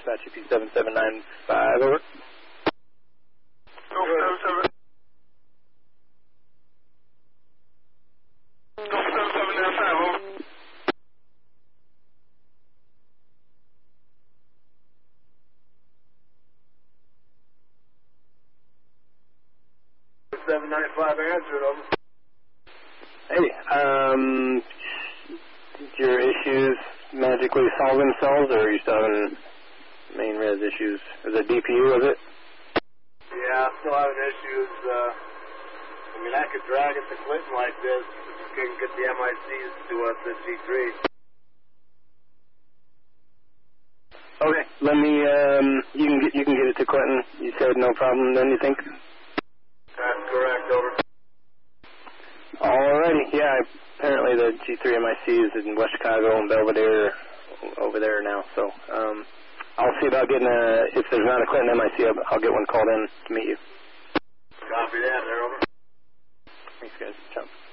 dispatch EP7795, over. Go 77. Go 7795, over. 795 answered, over. Hey, did your issues magically solve themselves, or are you still having main res issues? Is it DPU, is it? Yeah, I'm still having issues. I mean, I could drag it to Clinton like this, but just couldn't get the MICs to us at G3. Okay, let me, you can get it to Clinton. You said no problem then, you think? That's correct, over. Alrighty, yeah, apparently the G3 MIC is in West Chicago and Belvedere over there now, so I'll see about getting if there's not a Clinton MIC, I'll get one called in to meet you. Copy that, there, over. Thanks, guys. Ciao.